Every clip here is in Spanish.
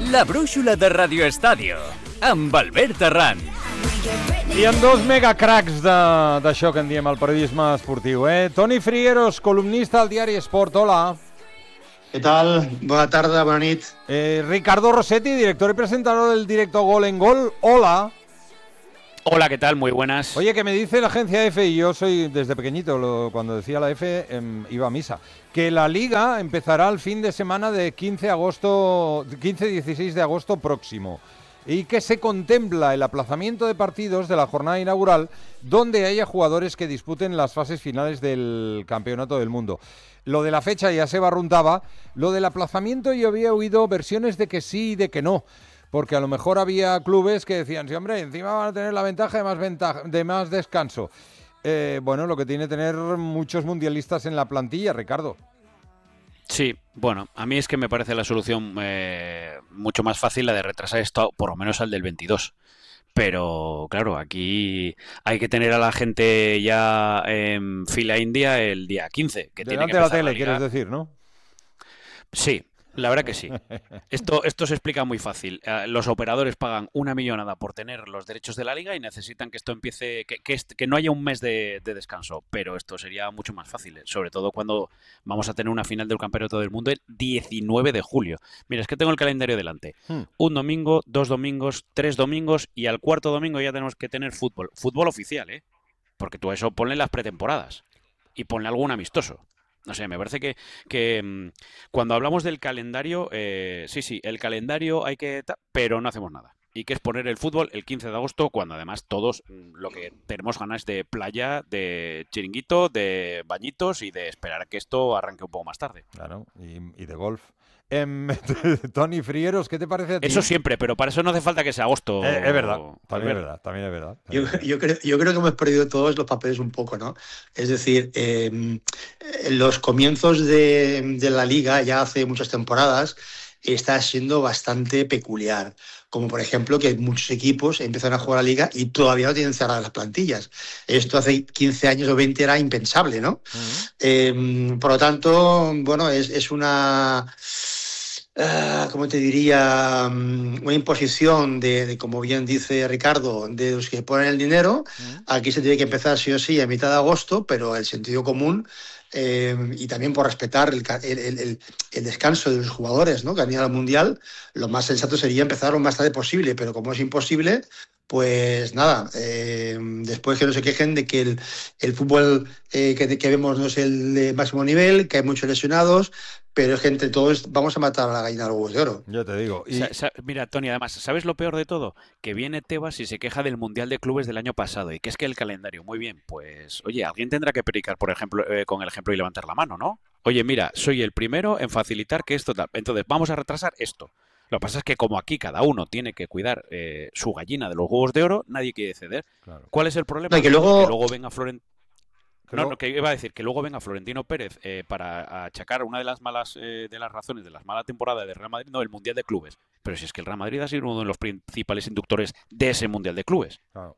La brúixola de Radio Estadio, amb Albert Arran. I amb dos megacracs d'això que en diem el periodisme esportiu, Toni Frigueros, columnista al diari Sport, hola. ¿Qué tal? Buena tarde, buena nit. Ricardo Rossetti, director y presentador del directo Gol en Gol, hola. Hola, ¿qué tal? Muy buenas. Oye, que me dice la agencia EFE, y yo soy desde pequeñito, cuando decía la EFE, iba a misa, que la Liga empezará el fin de semana de 15-16 de agosto próximo, y que se contempla el aplazamiento de partidos de la jornada inaugural donde haya jugadores que disputen las fases finales del Campeonato del Mundo. Lo de la fecha ya se barruntaba, lo del aplazamiento yo había oído versiones de que sí y de que no. Porque a lo mejor había clubes que decían, sí, hombre, encima van a tener la ventaja de más descanso. Bueno, lo que tiene tener muchos mundialistas en la plantilla, Ricardo. Sí, bueno, a mí es que me parece la solución mucho más fácil la de retrasar esto, por lo menos al del 22. Pero, claro, aquí hay que tener a la gente ya en fila india el día 15. Que Delante tiene que de la empezar tele, la liga. quieres decir, ¿no? Sí. La verdad que sí. Esto se explica muy fácil. Los operadores pagan una millonada por tener los derechos de la liga y necesitan que esto empiece, que no haya un mes de descanso. Pero esto sería mucho más fácil, sobre todo cuando vamos a tener una final del Campeonato del Mundo el 19 de julio. Mira, es que tengo el calendario delante. Un domingo, 2 domingos, 3 domingos y al cuarto domingo ya tenemos que tener fútbol. Fútbol oficial, ¿eh? Porque tú a eso ponle las pretemporadas y ponle algún amistoso. No sé, me parece que cuando hablamos del calendario, sí, el calendario hay que... pero no hacemos nada. Y que es poner el fútbol el 15 de agosto, cuando además todos lo que tenemos ganas es de playa, de chiringuito, de bañitos y de esperar a que esto arranque un poco más tarde. Claro, y de golf. Toni Frigueros, ¿qué te parece a ti? Eso siempre, pero para eso no hace falta que sea agosto. Es verdad, también es verdad. Yo creo que hemos perdido todos los papeles un poco, ¿no? Es decir, los comienzos de la Liga, ya hace muchas temporadas, está siendo bastante peculiar. Como por ejemplo que muchos equipos empiezan a jugar a la Liga y todavía no tienen cerradas las plantillas. Esto hace 15 años o 20 era impensable, ¿no? Por lo tanto, bueno, es una... ¿cómo te diría? Una imposición de, como bien dice Ricardo, de los que ponen el dinero. Aquí se tiene que empezar sí o sí a mitad de agosto, pero el sentido común y también por respetar el descanso de los jugadores, ¿no? Que han ido al Mundial, lo más sensato sería empezar lo más tarde posible, pero como es imposible, pues nada, después que no se quejen de que el fútbol que vemos no es el de máximo nivel, que hay muchos lesionados, pero es que entre todos vamos a matar a la gallina de los huevos de oro. Yo te digo. Mira, Toni, además, ¿sabes lo peor de todo? Que viene Tebas y se queja del Mundial de Clubes del año pasado y que es que el calendario, muy bien, pues, oye, alguien tendrá que predicar, por ejemplo, con el ejemplo y levantar la mano, ¿no? Oye, mira, soy el primero en facilitar que esto tal. Entonces, vamos a retrasar esto. Lo que pasa es que como aquí cada uno tiene que cuidar su gallina de los huevos de oro, nadie quiere ceder. Claro. ¿Cuál es el problema? No, que luego venga Florentino. No, que iba a decir que luego venga Florentino Pérez para achacar una de las malas de las razones de la mala temporada de Real Madrid, no, el Mundial de Clubes. Pero si es que el Real Madrid ha sido uno de los principales inductores de ese Mundial de Clubes. Claro.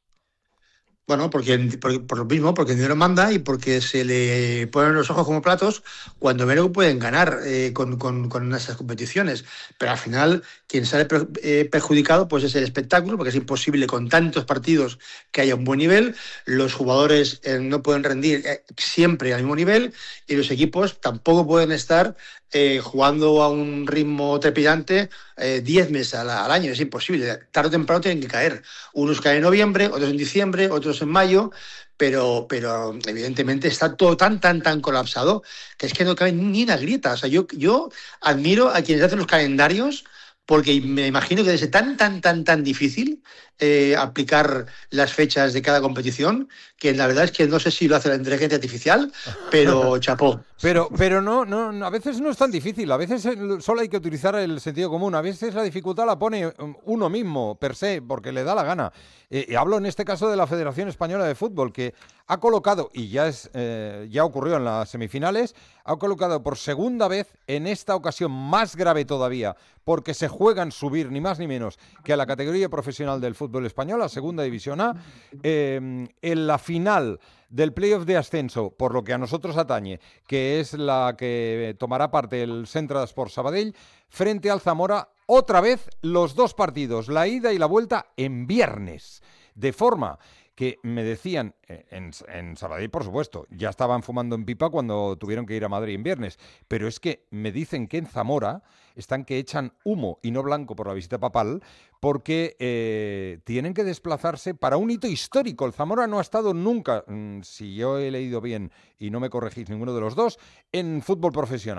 Bueno, por lo mismo, porque el dinero manda y porque se le ponen los ojos como platos cuando menos pueden ganar con esas competiciones. Pero al final, quien sale perjudicado pues es el espectáculo, porque es imposible con tantos partidos que haya un buen nivel. Los jugadores no pueden rendir siempre al mismo nivel y los equipos tampoco pueden estar jugando a un ritmo trepidante 10 meses al año. Es imposible. Tarde o temprano tienen que caer. Unos caen en noviembre, otros en diciembre, otros en mayo, pero evidentemente está todo tan colapsado que es que no cabe ni una grieta. O sea, yo admiro a quienes hacen los calendarios porque me imagino que debe ser tan difícil aplicar las fechas de cada competición, que la verdad es que no sé si lo hace la inteligencia artificial, pero chapó. Pero no, a veces no es tan difícil, a veces solo hay que utilizar el sentido común, a veces la dificultad la pone uno mismo, per se, porque le da la gana. Hablo en este caso de la Federación Española de Fútbol, que ha colocado, y ya ocurrió en las semifinales, ha colocado por segunda vez, en esta ocasión más grave todavía, porque se juegan subir ni más ni menos que a la categoría profesional del fútbol español, a Segunda División A, en la final del playoff de ascenso, por lo que a nosotros atañe, que es la que tomará parte el Centre d'Esports Sabadell, frente al Zamora, otra vez los dos partidos, la ida y la vuelta, en viernes. De forma que me decían, en Sabadell, por supuesto, ya estaban fumando en pipa cuando tuvieron que ir a Madrid en viernes, pero es que me dicen que en Zamora están que echan humo y no blanco por la visita papal, porque tienen que desplazarse para un hito histórico. El Zamora no ha estado nunca, si yo he leído bien y no me corregís ninguno de los dos, en fútbol profesional.